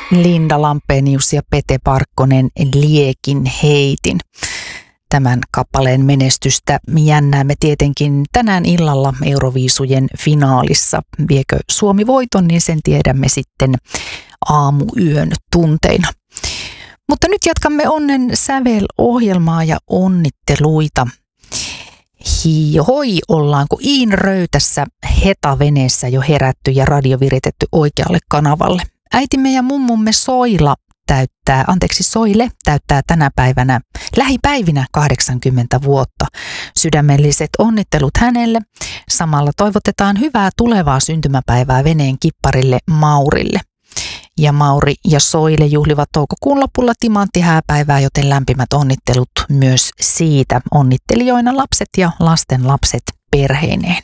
Linda Lampenius ja Pete Parkkonen Liekin heitin. Tämän kappaleen menestystä jännäämme tietenkin tänään illalla Euroviisujen finaalissa. Viekö Suomi voiton, niin sen tiedämme sitten aamuyön tunteina. Mutta nyt jatkamme Onnen sävel-ohjelmaa ja onnitteluita. Hoi ollaanko Iin Röytässä Heta-veneessä jo herätty ja radio viritetty oikealle kanavalle. Äitimme ja mummumme Soile täyttää tänä päivänä lähipäivinä 80 vuotta. Sydämelliset onnittelut hänelle. Samalla toivotetaan hyvää tulevaa syntymäpäivää veneen kipparille Maurille. Ja Mauri ja Soile juhlivat toukokuun lopulla timanttihääpäivää, joten lämpimät onnittelut myös siitä. Onnittelijoina lapset ja lastenlapset perheineen.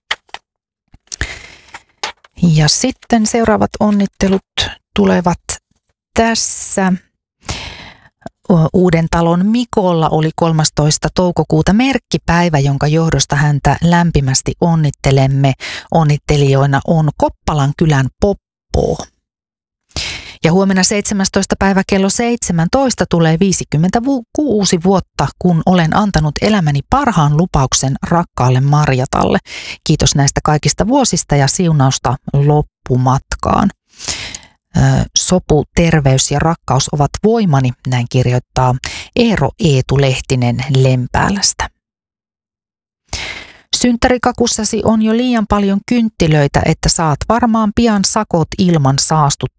Ja sitten seuraavat onnittelut tulevat tässä. Uudentalon Mikolla oli 13. toukokuuta merkkipäivä, jonka johdosta häntä lämpimästi onnittelemme. Onnittelijoina on Koppalan kylän Poppo. Ja huomenna 17. päivä kello 17 tulee 56 vuotta, kun olen antanut elämäni parhaan lupauksen rakkaalle Marjatalle. Kiitos näistä kaikista vuosista ja siunausta loppumatkaan. Sopu, terveys ja rakkaus ovat voimani, näin kirjoittaa Eero Eetu Lehtinen Lempäälästä. Synttärikakussasi on jo liian paljon kynttilöitä, että saat varmaan pian sakot ilman saastuttamista.